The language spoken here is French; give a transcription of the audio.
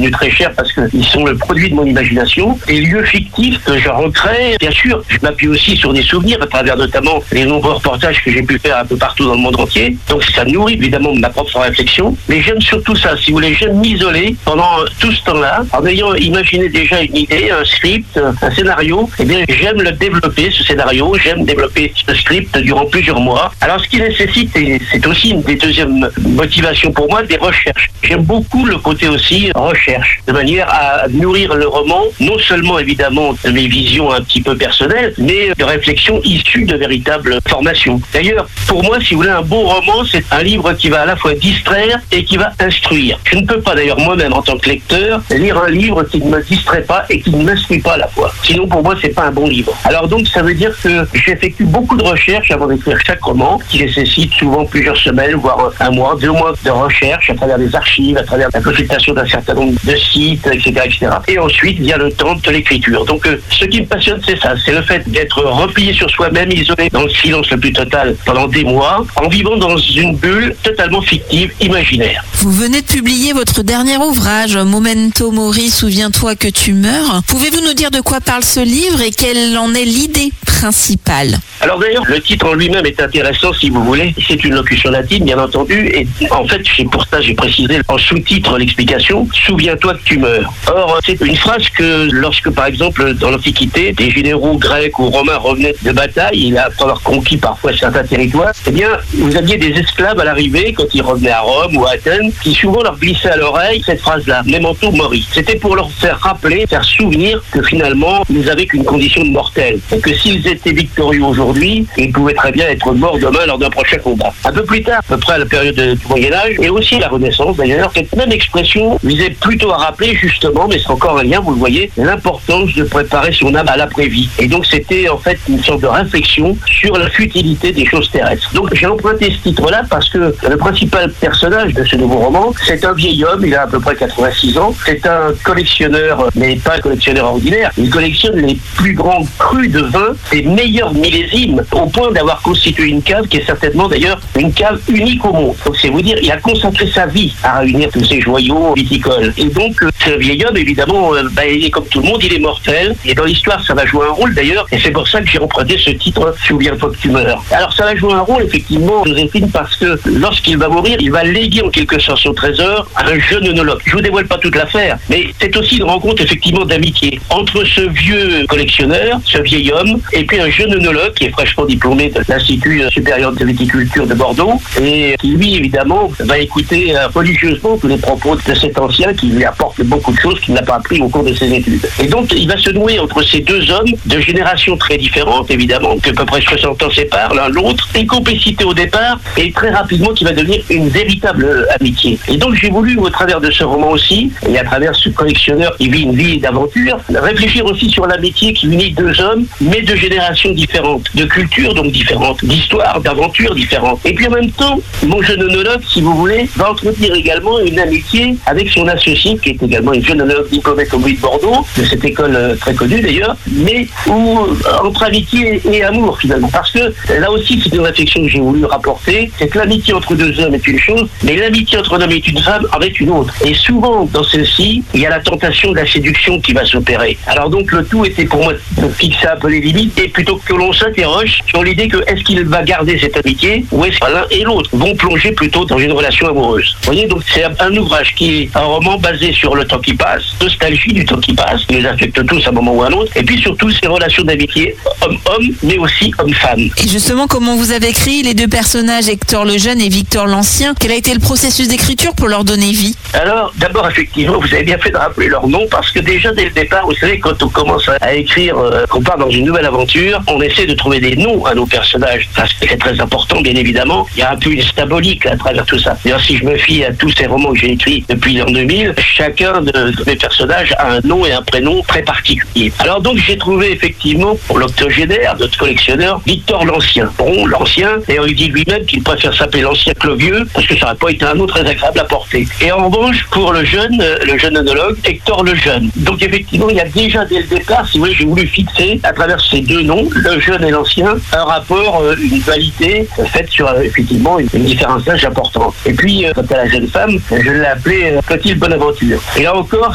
devenus très chers parce qu'ils sont le produit de mon imagination. Des lieux fictifs que je recrée, bien sûr, je m'appuie aussi sur des souvenirs à travers notamment les nombreux reportages que j'ai pu faire un peu partout dans le monde entier. Donc ça nourrit évidemment ma propre réflexion. Mais j'aime surtout ça, si vous voulez, j'aime m'isoler pendant tout ce temps-là, en ayant imaginé déjà une idée, un script, un scénario. Eh bien, j'aime le développer, ce scénario, j'aime développer ce script durant plusieurs mois. Alors ce qui nécessite, et c'est aussi une des deuxièmes motivations pour moi, des recherches. J'aime beaucoup le côté aussi recherche, de manière à nourrir le roman, non seulement évidemment de mes visions un petit peu personnelles, mais de réflexions issues de véritables formations. D'ailleurs, pour moi, si vous voulez, un bon roman, c'est un livre qui va à la fois distraire et qui va instruire. Je ne peux pas d'ailleurs moi-même en tant que lecteur lire un livre qui ne me distrait pas et qui ne m'instruit pas à la fois. Sinon pour moi c'est pas un bon livre. Alors donc ça veut dire que j'effectue beaucoup de recherches avant d'écrire chaque roman, qui nécessite souvent plusieurs semaines, voire un mois, 2 mois de recherche à travers des archives, à travers la consultation d'un certain nombre de sites, etc., etc. Et ensuite vient le temps de l'écriture. Donc ce qui me passionne c'est ça, c'est le fait d'être replié sur soi-même, isolé dans le silence le plus total pendant des mois, en vivant dans une bulle totalement fictive, imaginaire. Vous venez de publier votre dernier ouvrage, Memento Mori, souviens-toi que tu meurs. Pouvez-vous nous dire de quoi parle ce livre et quelle en est l'idée principale? Alors d'ailleurs, le titre en lui-même est intéressant si vous voulez. C'est une locution latine, bien entendu, et en fait, c'est pour ça j'ai précisé en sous-titre l'explication, souviens-toi que tu meurs. Or, c'est une phrase que lorsque, par exemple, dans l'Antiquité, des généraux grecs ou romains revenaient de bataille, après avoir conquis parfois certains territoires, eh bien, vous aviez des esclaves à l'arrivée, quand ils revenaient à Rome ou à Athènes, qui souvent leur glissaient à l'oreille cette phrase-là, Memento Mori. C'était pour leur faire rappeler, faire souvenir que finalement, ils avaient qu'une condition de mortel. Et que s'ils étaient victorieux aujourd'hui, ils pouvaient très bien être morts demain lors d'un prochain combat. Un peu plus tard, à peu près à la période du Moyen-Âge, et aussi la Renaissance d'ailleurs, cette même expression visait plutôt à rappeler justement, mais c'est encore un lien, vous le voyez, l'importance de préparer son âme à l'après-vie. Et donc c'était en fait une sorte de réflexion sur la futilité des choses terrestres. Donc j'ai emprunté ce titre-là parce que le principal personnage de ce nouveau roman, c'est un vieil homme, il a à peu près 86 ans, c'est un collectionneur, mais pas un collectionneur ordinaire, il collectionne les plus grands crus de vin, les meilleurs millésimes, au point d'avoir constitué une cave qui est certainement d'ailleurs une cave unique au monde. Donc c'est vous dire, il a consacré sa vie à réunir tous ces joyaux viticoles. Et donc ce vieil homme, évidemment, il est comme tout le monde, il est mortel, et dans l'histoire ça va jouer un rôle d'ailleurs, et c'est pour ça que j'ai emprunté ce titre, souviens-toi que tu meurs. Alors ça va jouer un rôle effectivement, Joséphine, parce que lorsqu'il va mourir, il va léguer en quelque sorte son trésor à un jeune œnologue. Je vous dévoile pas toute l'affaire, mais c'est aussi une rencontre effectivement d'amitié entre ce vieux collectionneur, ce vieil homme, et puis un jeune œnologue qui est fraîchement diplômé de l'Institut supérieur de viticulture de Bordeaux, et qui lui évidemment va écouter religieusement tous les propos de cet ancien qui lui apporte beaucoup de choses qu'il n'a pas appris au cours de ses études. Et donc il va se nouer entre ces deux hommes de générations très différentes, évidemment, que à peu près 60 ans séparent l'un l'autre, une complicité au départ, et très rapidement qui va devenir une véritable amitié. Et donc j'ai voulu, au travers de ce roman aussi, et à travers ce collectionneur qui vit une vie d'aventure, réfléchir aussi sur l'amitié qui unit deux hommes, mais de générations différentes, de cultures donc différentes, d'histoires, d'aventures différentes. Et puis en même temps, mon jeune œnologue, si vous voulez, va entretenir également une amitié avec son associé, qui est également une jeune œnologue diplômée comme lui de Bordeaux, de cette école très connue d'ailleurs, mais où entre amitié et amour finalement. Parce que là aussi, c'est une réflexion que j'ai voulu rapporter, c'est que l'amitié entre deux hommes est une chose, mais l'amitié entre un homme et une femme en est une autre. Et souvent, dans celle-ci, il y a la tentation de la séduction qui va s'opérer. Alors donc, le tout était pour moi de fixer un peu les limites, et plutôt que l'on s'interroge sur l'idée que est-ce qu'il va garder cette amitié, ou est-ce que l'un et l'autre vont plonger plutôt dans une relation amoureuse. Vous voyez, donc c'est un ouvrage qui est un roman basé sur le temps qui passe, nostalgie du temps qui passe, qui les affecte tous à un moment ou à un autre, et puis surtout ces relations d'amitié, homme-homme, mais aussi homme-femme. Et justement, comment vous avez écrit les deux personnages, Hector le Jeune et Victor l'Ancien? Quel a été le processus d'écriture pour leur donner vie? Alors, d'abord, effectivement, vous avez bien fait de rappeler leur nom, parce que déjà, dès le départ, vous savez, quand on commence à écrire, qu'on part dans une nouvelle aventure, on essaie de trouver des noms à nos personnages. Parce que c'est très important, bien évidemment. Il y a un peu une symbolique à travers tout ça. D'ailleurs, si je me fie à tous ces romans que j'ai écrits depuis l'an 2000, chacun de mes personnages a un nom et un prénom très particulier. Alors donc, j'ai trouvé effectivement, pour l'octogénaire, notre collectionneur, Victor l'Ancien. Bon, l'Ancien, et il dit lui-même qu'il préfère s'appeler l'Ancien que le Vieux, parce que ça n'aurait pas été un nom très agréable à porter. Et en revanche, pour le jeune œnologue, Hector le Jeune. Donc effectivement, il y a déjà dès le départ, si vous voulez, j'ai voulu fixer, à travers ces deux noms, le jeune et l'ancien, un rapport, une dualité faite sur effectivement une différence d'âge importante. Et puis, quant à la jeune femme, je l'ai appelée Clotilde Bonaventure. Et là encore,